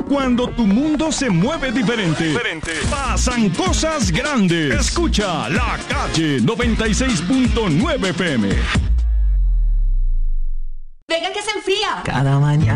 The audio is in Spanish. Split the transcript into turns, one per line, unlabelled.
Cuando tu mundo se mueve diferente, pasan cosas grandes. Escucha La Calle 96.9 FM.
Vengan que se enfría.
Cada mañana